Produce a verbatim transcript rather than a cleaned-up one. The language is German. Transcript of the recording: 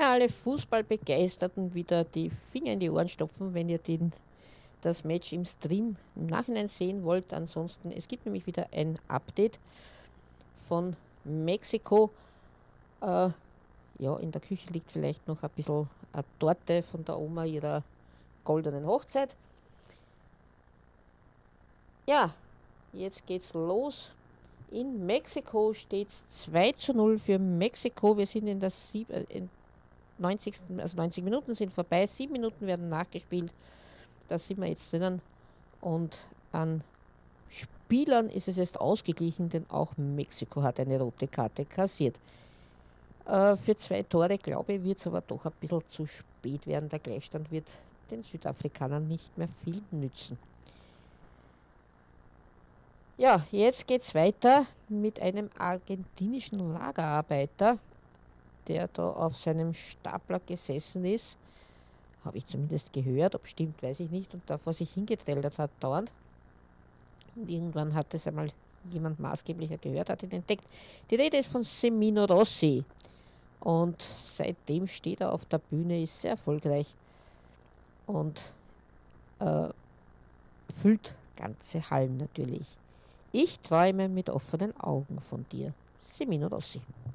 mir alle Fußballbegeisterten wieder die Finger in die Ohren stopfen, wenn ihr den, das Match im Stream im Nachhinein sehen wollt. Ansonsten, es gibt nämlich wieder ein Update von Mexiko. Äh, ja, in der Küche liegt vielleicht noch ein bisschen eine Torte von der Oma ihrer goldenen Hochzeit. Ja, jetzt geht's los. In Mexiko steht es zwei zu null für Mexiko. Wir sind in der sieb- äh, in neunzigsten. Also neunzig Minuten sind vorbei, sieben Minuten werden nachgespielt. Da sind wir jetzt drinnen. Und an Spielern ist es jetzt ausgeglichen, denn auch Mexiko hat eine rote Karte kassiert. Äh, für zwei Tore, glaube ich, wird es aber doch ein bisschen zu spät werden. Der Gleichstand wird den Südafrikanern nicht mehr viel nützen. Ja, jetzt geht es weiter mit einem argentinischen Lagerarbeiter, der da auf seinem Stapler gesessen ist. Habe ich zumindest gehört, ob stimmt, weiß ich nicht. Und da vor sich hingeträllert hat dauernd. Und irgendwann hat es einmal jemand maßgeblicher gehört, hat ihn entdeckt. Die Rede ist von Semino Rossi. Und seitdem steht er auf der Bühne, ist sehr erfolgreich und äh, füllt ganze Hallen natürlich. Ich träume mit offenen Augen von dir. Semino Rossi.